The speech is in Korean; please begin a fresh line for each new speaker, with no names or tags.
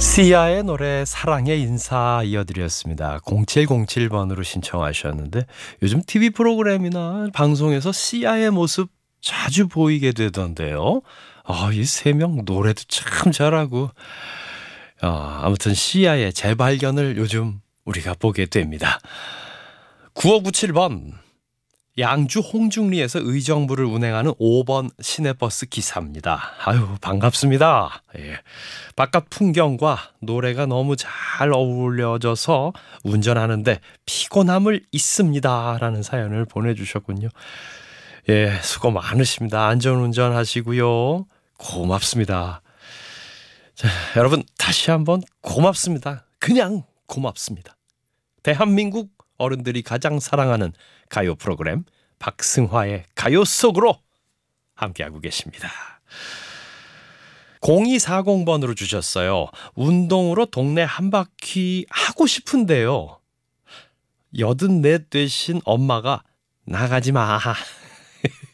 시아의 노래 사랑의 인사 이어드렸습니다. 0707번으로 신청하셨는데 요즘 TV 프로그램이나 방송에서 시아의 모습 자주 보이게 되던데요. 이 세 명 노래도 참 잘하고 아무튼 시아의 재발견을 요즘 우리가 보게 됩니다. 9597번 양주 홍중리에서 의정부를 운행하는 5번 시내버스 기사입니다. 아유 반갑습니다. 예. 바깥 풍경과 노래가 너무 잘 어울려져서 운전하는데 피곤함을 잊습니다 라는 사연을 보내주셨군요. 예, 수고 많으십니다. 안전운전 하시고요. 고맙습니다. 자, 여러분 다시 한번 고맙습니다. 그냥 고맙습니다. 대한민국 어른들이 가장 사랑하는 가요 프로그램 박승화의 가요 속으로 함께하고 계십니다. 0240번으로 주셨어요. 운동으로 동네 한 바퀴 하고 싶은데요. 84 되신 엄마가 나가지 마.